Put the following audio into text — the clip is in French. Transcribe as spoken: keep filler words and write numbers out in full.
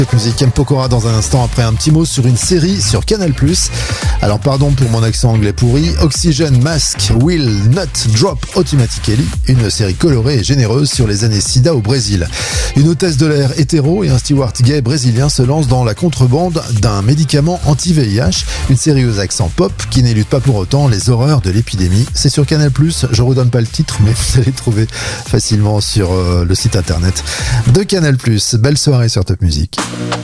Musique M. Pokora dans un instant après un petit mot sur une série sur Canal plus. Alors pardon pour mon accent anglais pourri. Oxygen Mask Will Not Drop Automatically, une série colorée et généreuse sur les années sida au Brésil. Une hôtesse de l'air hétéro et un steward gay brésilien se lancent dans la contrebande d'un médicament anti-V I H, une série aux accents pop qui n'élude pas pour autant les horreurs de l'épidémie. C'est sur Canal plus, je redonne pas le titre mais vous allez le trouver facilement sur euh, le site internet de Canal plus. Belle soirée sur Top Music.